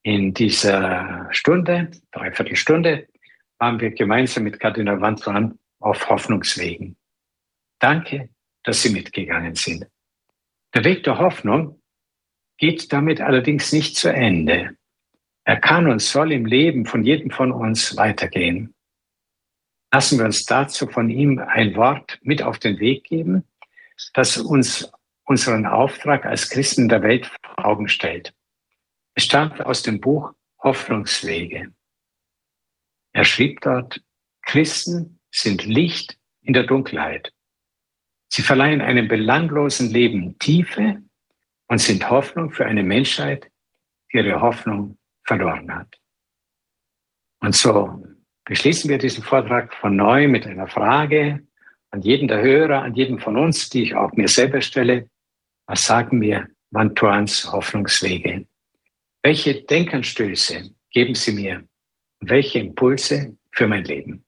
In dieser Stunde, Dreiviertelstunde, waren wir gemeinsam mit Kardinal Vantuan auf Hoffnungswegen. Danke, dass Sie mitgegangen sind. Der Weg der Hoffnung geht damit allerdings nicht zu Ende. Er kann und soll im Leben von jedem von uns weitergehen. Lassen wir uns dazu von ihm ein Wort mit auf den Weg geben, das uns unseren Auftrag als Christen in der Welt vor Augen stellt. Es stammt aus dem Buch Hoffnungswege. Er schrieb dort, Christen sind Licht in der Dunkelheit. Sie verleihen einem belanglosen Leben Tiefe und sind Hoffnung für eine Menschheit, die ihre Hoffnung verloren hat. Und so beschließen wir diesen Vortrag von neu mit einer Frage an jeden der Hörer, an jeden von uns, die ich auch mir selber stelle. Was sagen mir Vantuans Hoffnungswege? Welche Denkanstöße geben sie mir? Welche Impulse für mein Leben?